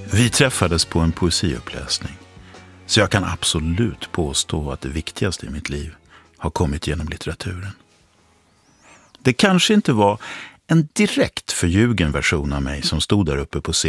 Vi träffades på en poesiuppläsning, så jag kan absolut påstå att det viktigaste i mitt liv har kommit genom litteraturen. Det kanske inte var en direkt förljugen version av mig som stod där uppe på scenen